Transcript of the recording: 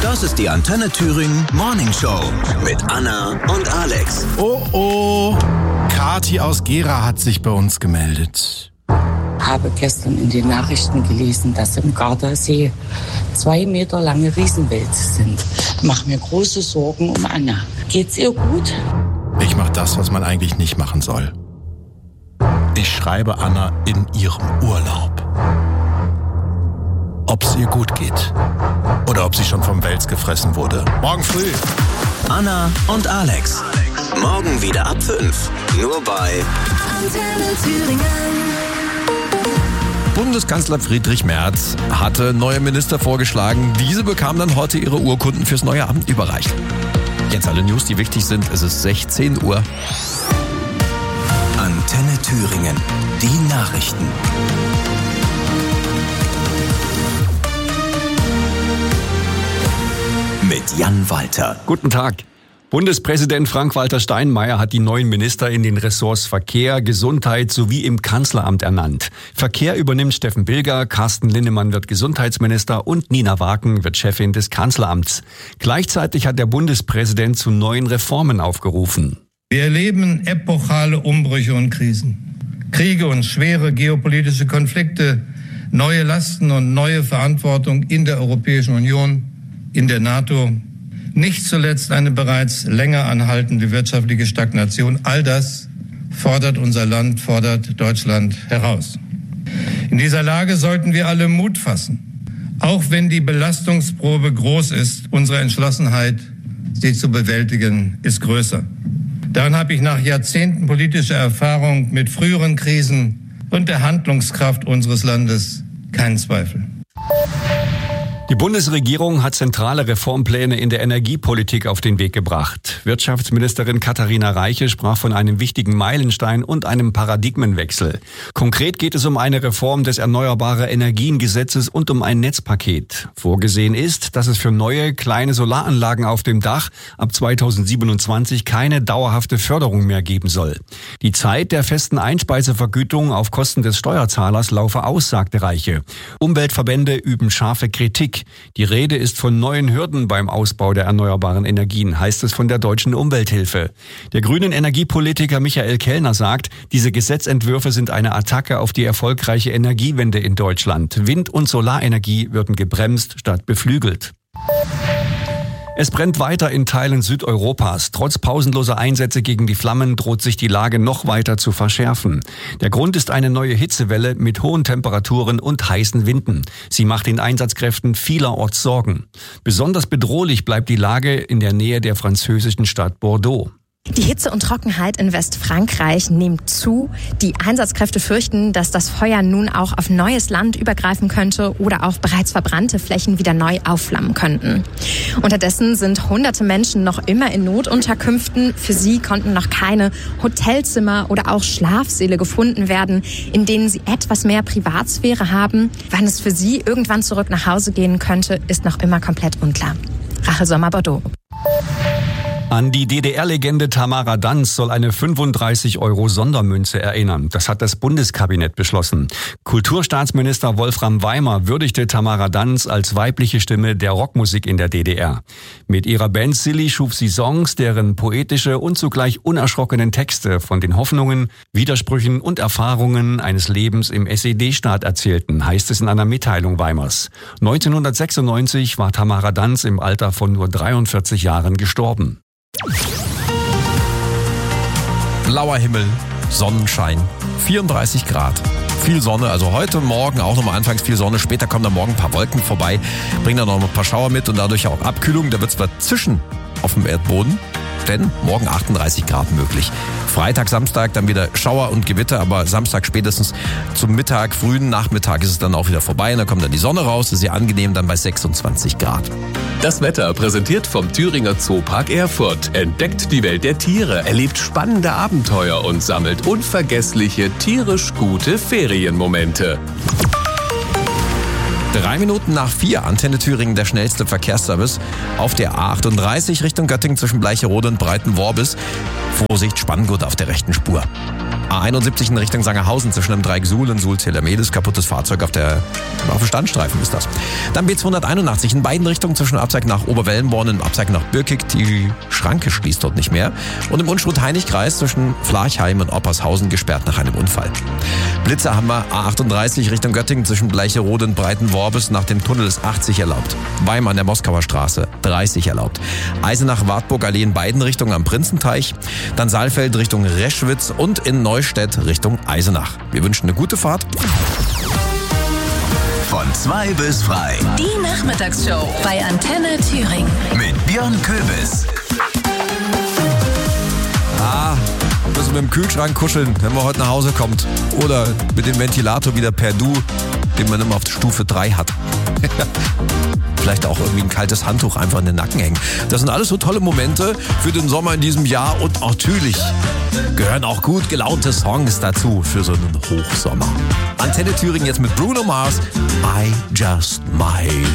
Das ist die Antenne Thüringen Morning Show mit Anna und Alex. Oh, Kathi aus Gera hat sich bei uns gemeldet. Habe gestern in den Nachrichten gelesen, dass im Gardasee 2 Meter lange Riesenwälze sind. Mach mir große Sorgen um Anna. Geht's ihr gut? Ich mache das, was man eigentlich nicht machen soll. Ich schreibe Anna in ihrem Urlaub. Ob es ihr gut geht oder ob sie schon vom Wels gefressen wurde. Morgen früh. Anna und Alex. Morgen wieder ab 5. Nur bei Antenne Thüringen. Bundeskanzler Friedrich Merz hatte neue Minister vorgeschlagen. Diese bekamen dann heute ihre Urkunden fürs neue Amt überreicht. Jetzt alle News, die wichtig sind. Es ist 16 Uhr. Antenne Thüringen. Die Nachrichten. Mit Jan Walter. Guten Tag. Bundespräsident Frank-Walter Steinmeier hat die neuen Minister in den Ressorts Verkehr, Gesundheit sowie im Kanzleramt ernannt. Verkehr übernimmt Steffen Bilger, Carsten Linnemann wird Gesundheitsminister und Nina Waken wird Chefin des Kanzleramts. Gleichzeitig hat der Bundespräsident zu neuen Reformen aufgerufen. Wir erleben epochale Umbrüche und Krisen. Kriege und schwere geopolitische Konflikte, neue Lasten und neue Verantwortung in der Europäischen Union, in der NATO. Nicht zuletzt eine bereits länger anhaltende wirtschaftliche Stagnation. All das fordert unser Land, fordert Deutschland heraus. In dieser Lage sollten wir alle Mut fassen. Auch wenn die Belastungsprobe groß ist, unsere Entschlossenheit, sie zu bewältigen, ist größer. Daran habe ich nach Jahrzehnten politischer Erfahrung mit früheren Krisen und der Handlungskraft unseres Landes keinen Zweifel. Die Bundesregierung hat zentrale Reformpläne in der Energiepolitik auf den Weg gebracht. Wirtschaftsministerin Katharina Reiche sprach von einem wichtigen Meilenstein und einem Paradigmenwechsel. Konkret geht es um eine Reform des Erneuerbare-Energien-Gesetzes und um ein Netzpaket. Vorgesehen ist, dass es für neue, kleine Solaranlagen auf dem Dach ab 2027 keine dauerhafte Förderung mehr geben soll. Die Zeit der festen Einspeisevergütung auf Kosten des Steuerzahlers laufe aus, sagte Reiche. Umweltverbände üben scharfe Kritik. Die Rede ist von neuen Hürden beim Ausbau der erneuerbaren Energien, heißt es von der Deutschen Umwelthilfe. Der grünen Energiepolitiker Michael Kellner sagt, diese Gesetzentwürfe sind eine Attacke auf die erfolgreiche Energiewende in Deutschland. Wind- und Solarenergie würden gebremst statt beflügelt. Es brennt weiter in Teilen Südeuropas. Trotz pausenloser Einsätze gegen die Flammen droht sich die Lage noch weiter zu verschärfen. Der Grund ist eine neue Hitzewelle mit hohen Temperaturen und heißen Winden. Sie macht den Einsatzkräften vielerorts Sorgen. Besonders bedrohlich bleibt die Lage in der Nähe der französischen Stadt Bordeaux. Die Hitze und Trockenheit in Westfrankreich nimmt zu. Die Einsatzkräfte fürchten, dass das Feuer nun auch auf neues Land übergreifen könnte oder auch bereits verbrannte Flächen wieder neu aufflammen könnten. Unterdessen sind hunderte Menschen noch immer in Notunterkünften. Für sie konnten noch keine Hotelzimmer oder auch Schlafsäle gefunden werden, in denen sie etwas mehr Privatsphäre haben. Wann es für sie irgendwann zurück nach Hause gehen könnte, ist noch immer komplett unklar. Rachel Sommer, Bordeaux. An die DDR-Legende Tamara Danz soll eine 35-Euro-Sondermünze erinnern. Das hat das Bundeskabinett beschlossen. Kulturstaatsminister Wolfram Weimer würdigte Tamara Danz als weibliche Stimme der Rockmusik in der DDR. Mit ihrer Band Silly schuf sie Songs, deren poetische und zugleich unerschrockenen Texte von den Hoffnungen, Widersprüchen und Erfahrungen eines Lebens im SED-Staat erzählten, heißt es in einer Mitteilung Weimers. 1996 war Tamara Danz im Alter von nur 43 Jahren gestorben. Blauer Himmel, Sonnenschein, 34 Grad. Viel Sonne, also heute Morgen auch nochmal anfangs viel Sonne, später kommen dann morgen ein paar Wolken vorbei, bringen dann noch ein paar Schauer mit und dadurch auch Abkühlung. Da wird es zwar zischen auf dem Erdboden, denn morgen 38 Grad möglich. Freitag, Samstag dann wieder Schauer und Gewitter, aber Samstag spätestens zum Mittag, frühen Nachmittag ist es dann auch wieder vorbei und dann kommt dann die Sonne raus, ist sehr angenehm, dann bei 26 Grad. Das Wetter präsentiert vom Thüringer Zoopark Erfurt. Entdeckt die Welt der Tiere, erlebt spannende Abenteuer und sammelt unvergessliche, tierisch gute Ferienmomente. 3 Minuten nach 4, Antenne Thüringen, der schnellste Verkehrsservice auf der A38 Richtung Göttingen zwischen Bleicherode und Breitenworbis. Vorsicht, Spanngurt auf der rechten Spur. A71 in Richtung Sangerhausen zwischen dem Dreieck Suhl und Suhl-Zelamedes. Kaputtes Fahrzeug auf dem Standstreifen ist das. Dann B281 in beiden Richtungen zwischen Abzweig nach Oberwellenborn und Abzweig nach Birkig. Die Schranke schließt dort nicht mehr. Und im Unstrut-Heinig-Kreis zwischen Flarchheim und Oppershausen gesperrt nach einem Unfall. Blitzer haben wir A38 Richtung Göttingen zwischen Bleicherode und Breitenworbes. Nach dem Tunnel ist 80 erlaubt. Weim an der Moskauer Straße 30 erlaubt. Eisenach-Wartburg-Allee in beiden Richtungen am Prinzenteich. Dann Saalfeld Richtung Reschwitz und in Neustädt Richtung Eisenach. Wir wünschen eine gute Fahrt. Von 2 bis frei. Die Nachmittagsshow bei Antenne Thüringen. Mit Björn Köbis. Müssen wir im Kühlschrank kuscheln, wenn man heute nach Hause kommt. Oder mit dem Ventilator wieder per Du, den man immer auf Stufe 3 hat. Vielleicht auch irgendwie ein kaltes Handtuch einfach in den Nacken hängen. Das sind alles so tolle Momente für den Sommer in diesem Jahr. Und natürlich gehören auch gut gelaunte Songs dazu für so einen Hochsommer. Antenne Thüringen jetzt mit Bruno Mars, I Just Might.